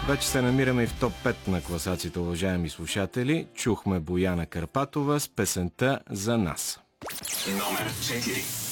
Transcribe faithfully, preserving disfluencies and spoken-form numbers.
Вече се намираме и в топ пет на класациите, уважаеми слушатели. Чухме Бояна Карпатова с песента "За нас". Номер четири.